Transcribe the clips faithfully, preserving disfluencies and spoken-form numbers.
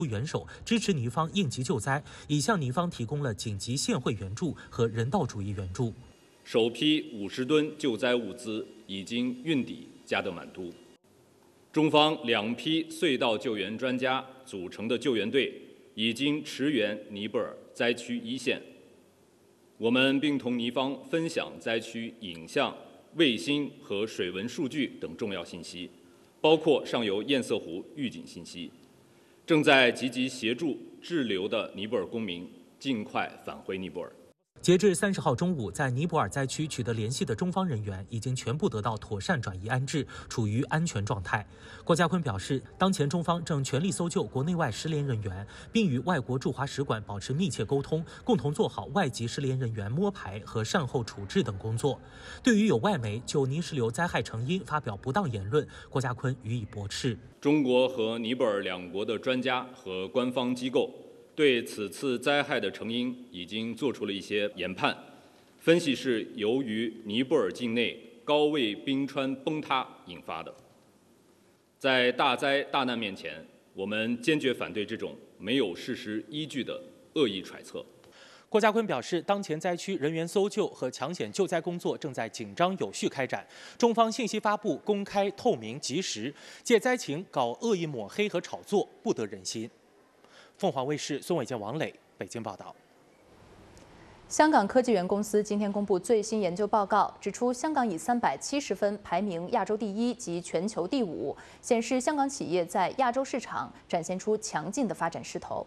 元首支持尼方应急救灾，已向尼方提供了紧急现惠援助和人道主义援助。 首批五十吨救灾物资已经运抵加德满都。中方两批隧道救援专家组成的救援队已经驰援尼泊尔灾区一线。我们并同尼方分享灾区影像、卫星和水文数据等重要信息，包括上游堰塞湖预警信息。正在积极协助滞留的尼泊尔公民尽快返回尼泊尔。 截至三十号中午，在尼泊尔灾区取得联系的中方人员已经全部得到妥善转移安置，处于安全状态。郭家坤表示，当前中方正全力搜救国内外失联人员，并与外国驻华使馆保持密切沟通，共同做好外籍失联人员摸排和善后处置等工作。对于有外媒就泥石流灾害成因发表不当言论，郭家坤予以驳斥。 中国和尼泊尔两国的专家和官方机构对此次灾害的成因已经做出了一些研判，分析是由于尼泊尔境内高位冰川崩塌引发的。在大灾大难面前，我们坚决反对这种没有事实依据的恶意揣测。 郭家坤表示，当前灾区人员搜救和抢险救灾工作正在紧张有序开展，中方信息发布公开、透明、及时，借灾情搞恶意抹黑和炒作，不得人心。凤凰卫视孙伟健、王磊北京报道。 香港科技园公司今天公布最新研究报告，指出香港以三百七十分排名亚洲第一及全球第五，显示香港企业在亚洲市场展现出强劲的发展势头。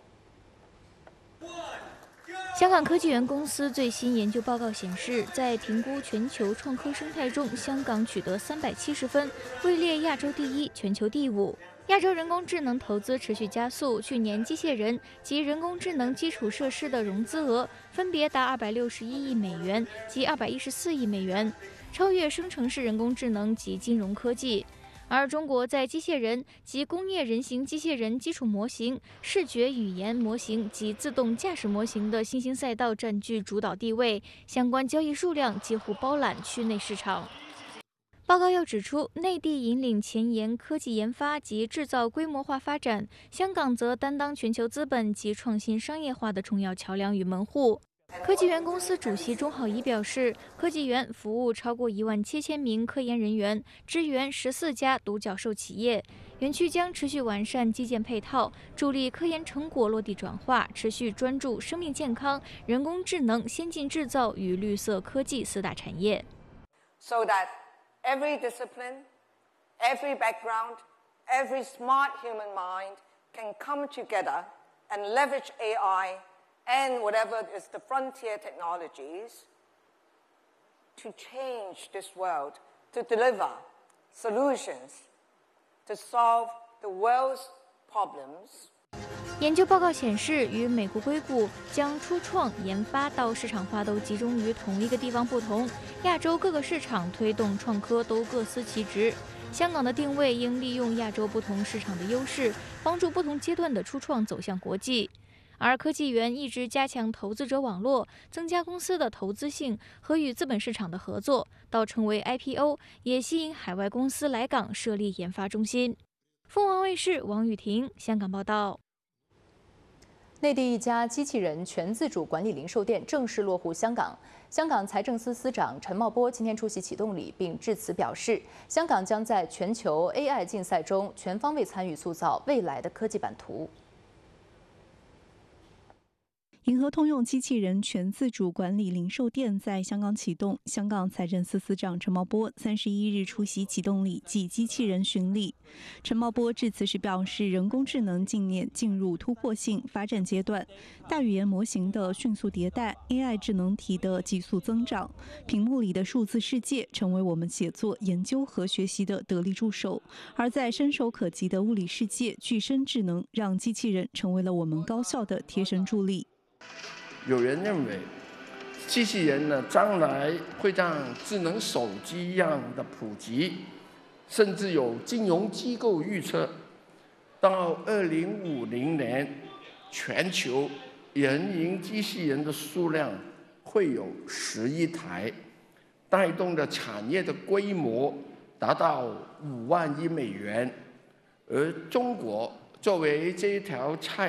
香港科技园公司最新研究报告显示，在评估全球创科生态中，香港取得三百七十分，位列亚洲第一、全球第五。亚洲人工智能投资持续加速，去年机械人及人工智能基础设施的融资额分别达二百六十一亿美元及二百一十四亿美元，超越生成式人工智能及金融科技。而中国在机械人及工业人形机械人基础模型、视觉语言模型及自动驾驶模型的新兴赛道占据主导地位，相关交易数量几乎包揽区内市场。报告又指出，内地引领前沿科技研发及制造规模化发展，香港则担当全球资本及创新商业化的重要桥梁与门户。科技园公司主席钟浩仪表示，科技园服务超过一万七千名科研人员，支援十四家独角兽企业。园区将持续完善基建配套，助力科研成果落地转化，持续专注生命健康、人工智能、先进制造与绿色科技四大产业。 So that every discipline, every background, every smart human mind can come together and leverage A I and whatever is the frontier technologies to change this world, to deliver solutions, to solve the world's problems. 研究报告显示，与美国硅谷将初创、研发到市场化都集中于同一个地方不同，亚洲各个市场推动创科都各司其职。香港的定位应利用亚洲不同市场的优势，帮助不同阶段的初创走向国际。而科技园一直加强投资者网络，增加公司的投资性和与资本市场的合作，到成为 I P O， 也吸引海外公司来港设立研发中心。凤凰卫视王雨婷香港报道。 内地一家机器人全自主管理零售店正式落户香港。香港财政司司长陈茂波今天出席启动礼，并致辞表示，香港将在全球 A I 竞赛中全方位参与，塑造未来的科技版图。 银河通用机器人全自主管理零售店在香港启动，香港财政司司长陈茂波三十一日出席启动礼暨机器人巡礼。陈茂波致辞时表示，人工智能近年进入突破性发展阶段，大语言模型的迅速迭代 ，A I 智能体的急速增长，屏幕里的数字世界成为我们写作、研究和学习的得力助手；而在伸手可及的物理世界，具身智能让机器人成为了我们高效的贴身助力。 有人认为，机器人呢将来会像智能手机一样的普及，甚至有金融机构预测，到二零五零年，全球人形机器人的数量会有十亿台，带动的产业的规模达到五万亿美元，而中国作为这一条菜